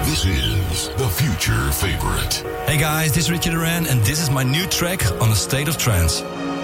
This is the Future Favorite. Hey guys, this is Richard Duran and this is my new track on A State of Trance.